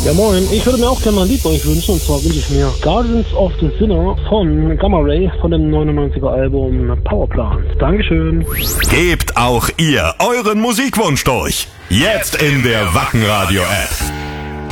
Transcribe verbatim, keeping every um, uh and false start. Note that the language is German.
Ja moin, ich würde mir auch gerne mal ein Lied bei euch wünschen, und zwar wünsche ich mir Guardians of the Sinner von Gamma Ray von dem neunundneunziger Album Powerplant. Dankeschön. Gebt auch ihr euren Musikwunsch durch. Jetzt in der Wacken Radio App.